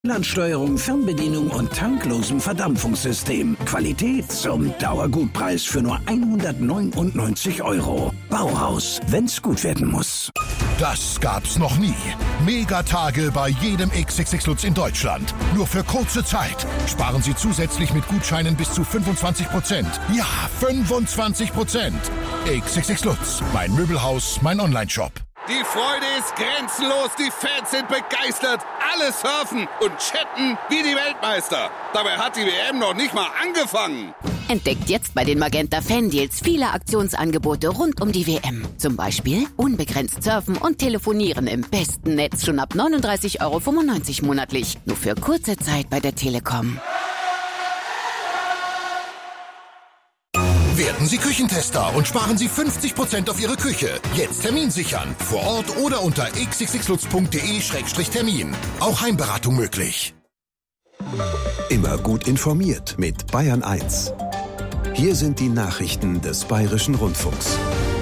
Landsteuerung, Fernbedienung und tanklosem Verdampfungssystem. Qualität zum Dauergutpreis für nur 199 €. Bauhaus, wenn's gut werden muss. Das gab's noch nie. Megatage bei jedem XXX Lutz in Deutschland. Nur für kurze Zeit. Sparen Sie zusätzlich mit Gutscheinen bis zu 25%. Ja, 25%. XXX Lutz, mein Möbelhaus, mein Onlineshop. Die Freude ist grenzenlos, die Fans sind begeistert, alle surfen und chatten wie die Weltmeister. Dabei hat die WM noch nicht mal angefangen. Entdeckt jetzt bei den Magenta Fan-Deals viele Aktionsangebote rund um die WM. Zum Beispiel unbegrenzt surfen und telefonieren im besten Netz schon ab 39,95 € monatlich. Nur für kurze Zeit bei der Telekom. Werden Sie Küchentester und sparen Sie 50% auf Ihre Küche. Jetzt Termin sichern. Vor Ort oder unter xxxlutz.de/termin. Auch Heimberatung möglich. Immer gut informiert mit Bayern 1. Hier sind die Nachrichten des Bayerischen Rundfunks.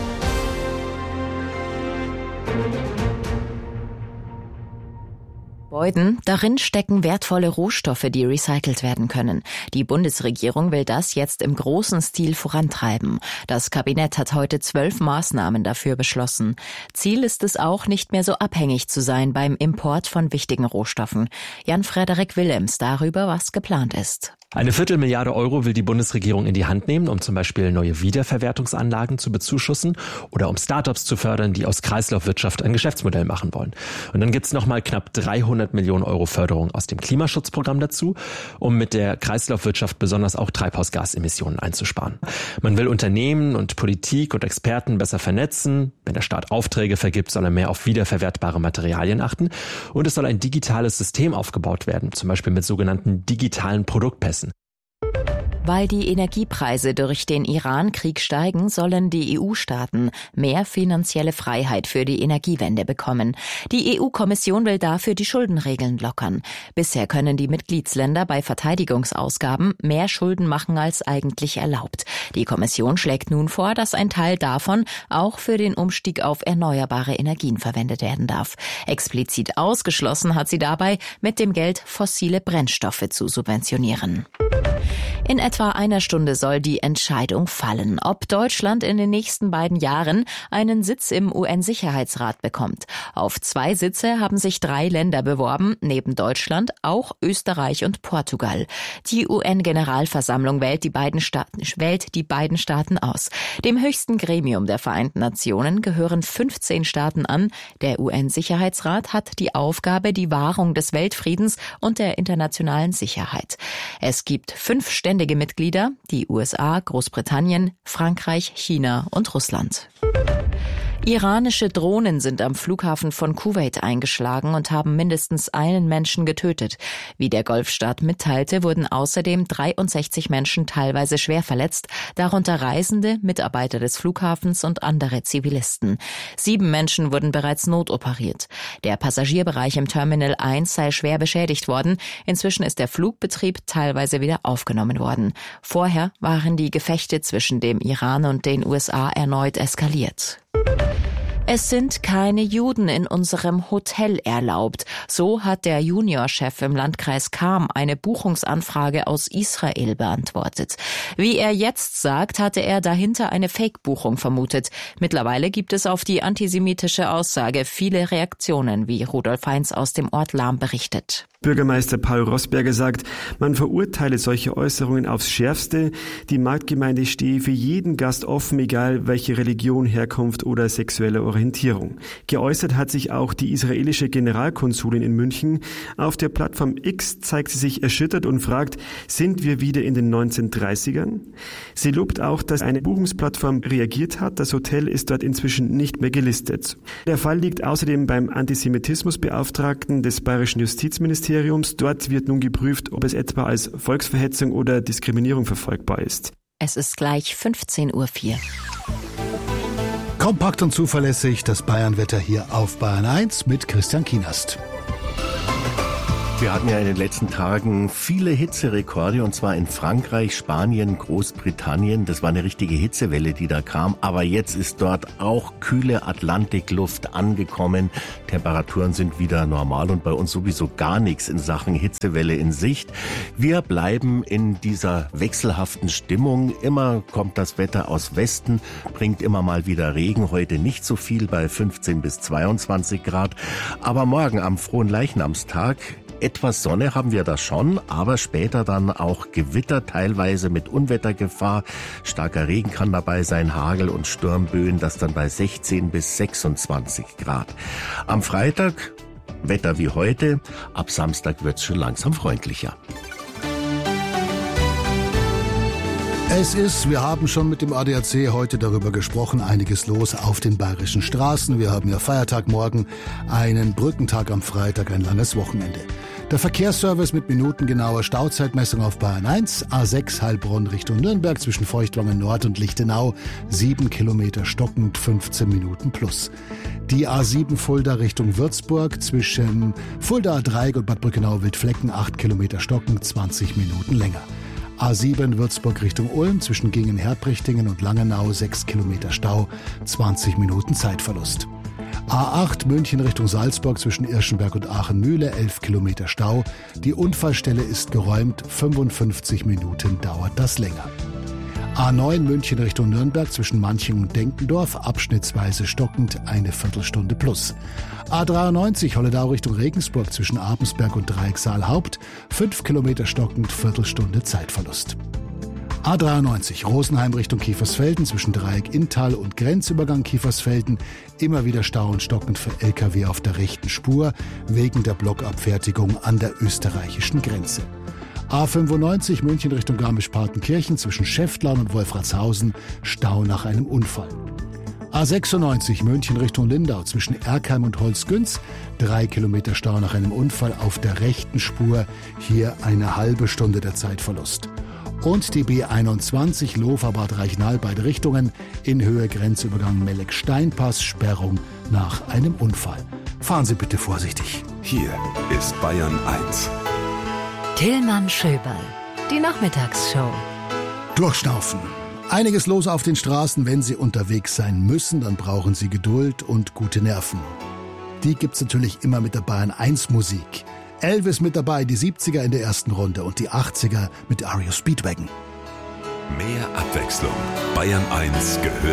Gebäuden. Darin stecken wertvolle Rohstoffe, die recycelt werden können. Die Bundesregierung will das jetzt im großen Stil vorantreiben. Das Kabinett hat heute 12 Maßnahmen dafür beschlossen. Ziel ist es auch, nicht mehr so abhängig zu sein beim Import von wichtigen Rohstoffen. Jan-Frederik Willems darüber, was geplant ist. Eine Viertelmilliarde € will die Bundesregierung in die Hand nehmen, um zum Beispiel neue Wiederverwertungsanlagen zu bezuschussen oder um Startups zu fördern, die aus Kreislaufwirtschaft ein Geschäftsmodell machen wollen. Und dann gibt's nochmal knapp 300 Millionen € Förderung aus dem Klimaschutzprogramm dazu, um mit der Kreislaufwirtschaft besonders auch Treibhausgasemissionen einzusparen. Man will Unternehmen und Politik und Experten besser vernetzen. Wenn der Staat Aufträge vergibt, soll er mehr auf wiederverwertbare Materialien achten. Und es soll ein digitales System aufgebaut werden, zum Beispiel mit sogenannten digitalen Produktpässen. Weil die Energiepreise durch den Iran-Krieg steigen, sollen die EU-Staaten mehr finanzielle Freiheit für die Energiewende bekommen. Die EU-Kommission will dafür die Schuldenregeln lockern. Bisher können die Mitgliedsländer bei Verteidigungsausgaben mehr Schulden machen als eigentlich erlaubt. Die Kommission schlägt nun vor, dass ein Teil davon auch für den Umstieg auf erneuerbare Energien verwendet werden darf. Explizit ausgeschlossen hat sie dabei, mit dem Geld fossile Brennstoffe zu subventionieren. In etwa einer Stunde soll die Entscheidung fallen, ob Deutschland in den nächsten beiden Jahren einen Sitz im UN-Sicherheitsrat bekommt. Auf 2 Sitze haben sich 3 Länder beworben, neben Deutschland auch Österreich und Portugal. Die UN-Generalversammlung wählt die beiden Staaten aus. Dem höchsten Gremium der Vereinten Nationen gehören 15 Staaten an. Der UN-Sicherheitsrat hat die Aufgabe, die Wahrung des Weltfriedens und der internationalen Sicherheit. Es gibt 5 ständige Mitglieder, die USA, Großbritannien, Frankreich, China und Russland. Iranische Drohnen sind am Flughafen von Kuwait eingeschlagen und haben mindestens einen Menschen getötet. Wie der Golfstaat mitteilte, wurden außerdem 63 Menschen teilweise schwer verletzt, darunter Reisende, Mitarbeiter des Flughafens und andere Zivilisten. 7 Menschen wurden bereits notoperiert. Der Passagierbereich im Terminal 1 sei schwer beschädigt worden. Inzwischen ist der Flugbetrieb teilweise wieder aufgenommen worden. Vorher waren die Gefechte zwischen dem Iran und den USA erneut eskaliert. Es sind keine Juden in unserem Hotel erlaubt. So hat der Juniorchef im Landkreis Cham eine Buchungsanfrage aus Israel beantwortet. Wie er jetzt sagt, hatte er dahinter eine Fake-Buchung vermutet. Mittlerweile gibt es auf die antisemitische Aussage viele Reaktionen, wie Rudolf Heinz aus dem Ort Lahm berichtet. Bürgermeister Paul Rossberger sagt, man verurteile solche Äußerungen aufs Schärfste. Die Marktgemeinde stehe für jeden Gast offen, egal welche Religion, Herkunft oder sexuelle Orientierung. Geäußert hat sich auch die israelische Generalkonsulin in München. Auf der Plattform X zeigt sie sich erschüttert und fragt, sind wir wieder in den 1930ern? Sie lobt auch, dass eine Buchungsplattform reagiert hat. Das Hotel ist dort inzwischen nicht mehr gelistet. Der Fall liegt außerdem beim Antisemitismusbeauftragten des Bayerischen Justizministeriums. Dort wird nun geprüft, ob es etwa als Volksverhetzung oder Diskriminierung verfolgbar ist. Es ist gleich 15:04 Uhr. Kompakt und zuverlässig das Bayernwetter hier auf Bayern 1 mit Christian Kienast. Wir hatten ja in den letzten Tagen viele Hitzerekorde, und zwar in Frankreich, Spanien, Großbritannien. Das war eine richtige Hitzewelle, die da kam. Aber jetzt ist dort auch kühle Atlantikluft angekommen. Temperaturen sind wieder normal und bei uns sowieso gar nichts in Sachen Hitzewelle in Sicht. Wir bleiben in dieser wechselhaften Stimmung. Immer kommt das Wetter aus Westen, bringt immer mal wieder Regen. Heute nicht so viel, bei 15 bis 22 Grad. Aber morgen am Fronleichnamstag etwas Sonne haben wir da schon, aber später dann auch Gewitter, teilweise mit Unwettergefahr. Starker Regen kann dabei sein, Hagel und Sturmböen, das dann bei 16 bis 26 Grad. Am Freitag Wetter wie heute, ab Samstag wird's schon langsam freundlicher. Wir haben schon mit dem ADAC heute darüber gesprochen, einiges los auf den bayerischen Straßen. Wir haben ja Feiertag morgen, einen Brückentag am Freitag, ein langes Wochenende. Der Verkehrsservice mit minutengenauer Stauzeitmessung auf Bayern 1, A6 Heilbronn Richtung Nürnberg zwischen Feuchtwangen Nord und Lichtenau, 7 Kilometer stockend, 15 Minuten plus. Die A7 Fulda Richtung Würzburg zwischen Fulda Dreieck und Bad Brückenau-Wildflecken, 8 Kilometer stockend, 20 Minuten länger. A7 Würzburg Richtung Ulm zwischen Gingen-Herbrichtingen und Langenau, 6 Kilometer Stau, 20 Minuten Zeitverlust. A8 München Richtung Salzburg zwischen Irschenberg und Aachen-Mühle, 11 Kilometer Stau. Die Unfallstelle ist geräumt, 55 Minuten dauert das länger. A9 München Richtung Nürnberg zwischen Manching und Denkendorf, abschnittsweise stockend, eine Viertelstunde plus. A93 Holledau Richtung Regensburg zwischen Abensberg und Dreiecksaal-Haupt, 5 Kilometer stockend, Viertelstunde Zeitverlust. A93 Rosenheim Richtung Kiefersfelden zwischen Dreieck-Inntal und Grenzübergang Kiefersfelden, immer wieder Stau und stockend für Lkw auf der rechten Spur wegen der Blockabfertigung an der österreichischen Grenze. A95 München Richtung Garmisch-Partenkirchen zwischen Schäftlarn und Wolfratshausen, Stau nach einem Unfall. A96 München Richtung Lindau zwischen Erkheim und Holzgünz, 3 Kilometer Stau nach einem Unfall auf der rechten Spur, hier eine halbe Stunde der Zeitverlust. Und die B21 Lofer-Bad Reichenhall, beide Richtungen, in Höhe Grenzübergang Melleck-Steinpass, Sperrung nach einem Unfall. Fahren Sie bitte vorsichtig. Hier ist Bayern 1. Tillmann Schöberl, die Nachmittagsshow. Durchschnaufen. Einiges los auf den Straßen. Wenn Sie unterwegs sein müssen, dann brauchen Sie Geduld und gute Nerven. Die gibt's natürlich immer mit der Bayern 1 Musik. Elvis mit dabei, die 70er in der ersten Runde und die 80er mit REO Speedwagon. Mehr Abwechslung. Bayern 1 gehört